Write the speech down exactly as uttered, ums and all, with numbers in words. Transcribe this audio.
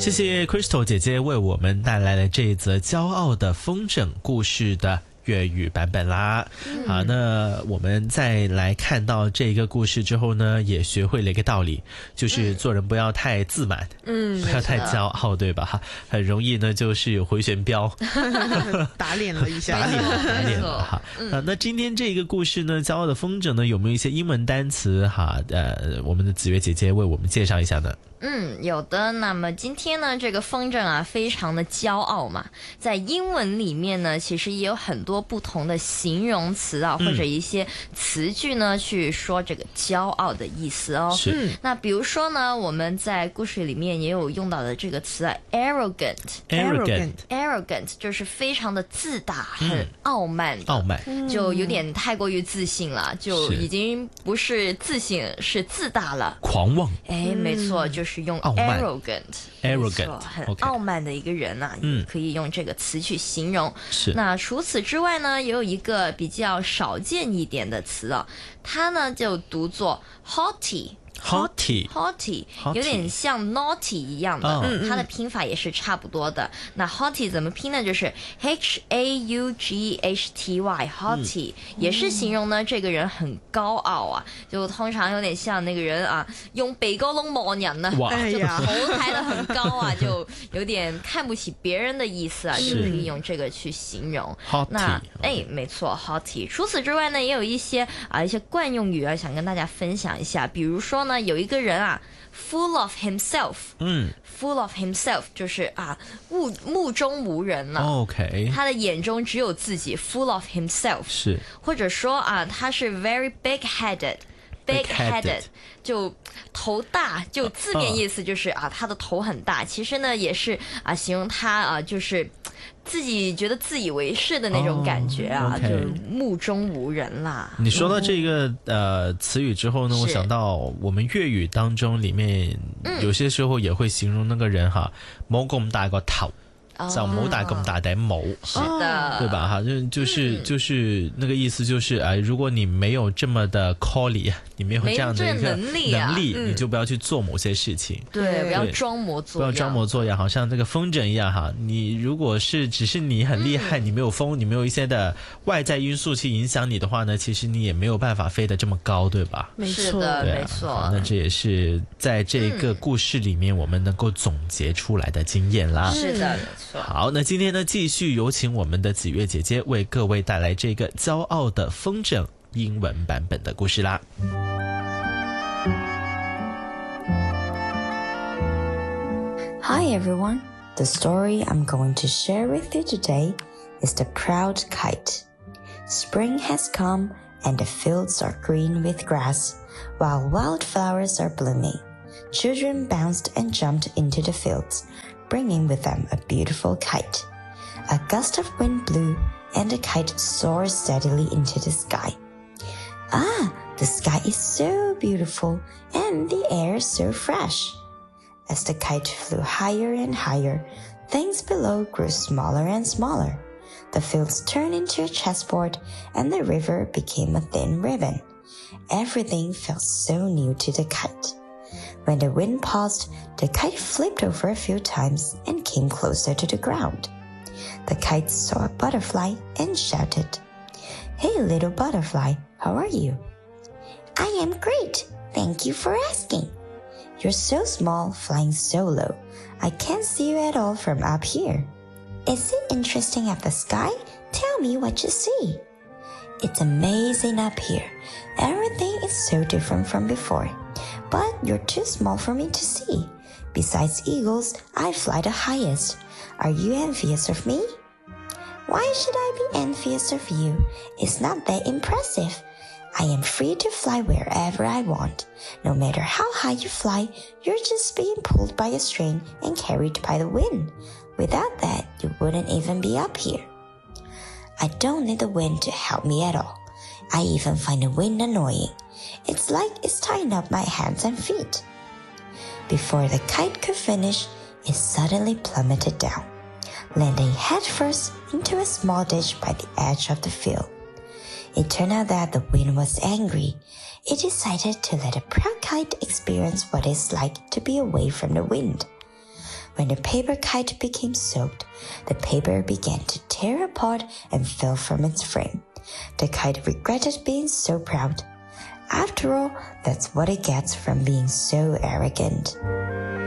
谢谢 Crystal 姐姐为我们带来了这一则骄傲的风筝故事的粤语版本啦。嗯、好，那我们再来看到这个故事之后呢，也学会了一个道理，就是做人不要太自满，嗯，不要太骄傲，对吧？很容易呢就是有回旋镖， 打脸了一下， 打脸了，打脸了哈。嗯、那今天这个故事呢，骄傲的风筝呢，有没有一些英文单词哈？呃，我们的紫月姐姐为我们介绍一下呢？ 嗯，有的。那么今天呢，这个风筝啊，非常的骄傲嘛。在英文里面呢，其实也有很多不同的形容词啊，嗯、或者一些词句呢，去说这个骄傲的意思哦。 是。 那比如说呢，我们在故事里面也有用到的这个词啊 ，arrogant。arrogant。arrogant 就是非常的自大，嗯、很傲慢的。 傲慢。 就有点太过于自信了，就已经不是自信，是自大了。 狂妄。 哎，没错，就是。是用 arrogant arrogant 很傲慢的一个人啊，嗯、也可以用这个词去形容。 是。 那除此之外呢，也有一个比较少见一点的词啊，它呢就读作 haughty。haughty haughty 有点像 naughty 一样的，哦、它的拼法也是差不多的。那 haughty 怎么拼呢？就是 H A U G H T Y haughty，嗯、也是形容呢这个人很高傲啊，就通常有点像那个人啊，用鼻哥窿望人啊，就头抬得很高啊，就有点看不起别人的意思啊，就可以用这个去形容。那哎，没错 haughty。除此之外呢，也有一些啊一些惯用语啊，想跟大家分享一下，比如说呢。有一个人啊 full of himself， 嗯 full of himself 就是啊目目中无人了， OK， 他的眼中只有自己 full of himself， 是，或者说啊他是 very big headed big headed 就头大，就字面意思就是、uh, 啊他的头很大，其实呢也是啊形容他啊就是自己觉得自以为是的那种感觉啊， oh, okay. 就目中无人啦。 你说到这个、嗯、呃词语之后呢，我想到我们粤语当中里面、嗯、有些时候也会形容那个人哈，冇咁大個頭。就唔好戴咁大頂帽， 是的， 对吧？哈，就就是就是那个意思，就是哎，如果你没有这么的 quality， 你没有这样的一个能力、啊， 能力，你就不要去做某些事情。 对，不要装模作样， 不要装模作样，好像这个风筝一样哈。你如果是只是你很厉害，嗯、你没有风，你没有一些的外在因素去影响你的话呢，其实你也没有办法飞得这么高，对吧？ 没错，对啊、没错。 那这也是在这个故事里面我们能够总结出来的经验啦。 是的。 好，那今天呢，继续有请我们的紫月姐姐为各位带来这个骄傲的风筝英文版本的故事啦。 Hi everyone, the story I'm going to share with you today is The Proud Kite. Spring has come and the fields are green with grass, while wildflowers are blooming. Children bounced and jumped into the fields, bringing with them a beautiful kite. A gust of wind blew, and the kite soared steadily into the sky. Ah, the sky is so beautiful, and the air so fresh. As the kite flew higher and higher, things below grew smaller and smaller. The fields turned into a chessboard, and the river became a thin ribbon. Everything felt so new to the kite.When the wind paused, the kite flipped over a few times and came closer to the ground. The kite saw a butterfly and shouted, "Hey, little butterfly, how are you?" "I am great. Thank you for asking. You're so small, flying so low. I can't see you at all from up here. Is it interesting up the sky? Tell me what you see." "It's amazing up here. Everything is so different from before.But you're too small for me to see. Besides eagles, I fly the highest. Are you envious of me?" "Why should I be envious of you? It's not that impressive. I am free to fly wherever I want. No matter how high you fly, you're just being pulled by a string and carried by the wind. Without that, you wouldn't even be up here." "I don't need the wind to help me at all. I even find the wind annoying.It's like it's tying up my hands and feet." Before the kite could finish, it suddenly plummeted down, landing headfirst into a small ditch by the edge of the field. It turned out that the wind was angry. It decided to let a proud kite experience what it's like to be away from the wind. When the paper kite became soaked, the paper began to tear apart and fell from its frame. The kite regretted being so proud. After all, that's what it gets from being so arrogant.